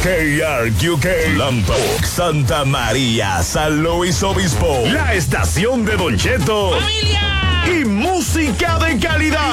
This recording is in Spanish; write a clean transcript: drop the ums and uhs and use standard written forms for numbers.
KRQK, Lampo, Santa María, San Luis Obispo, la estación de Don Cheto. ¡Familia! Y música de calidad.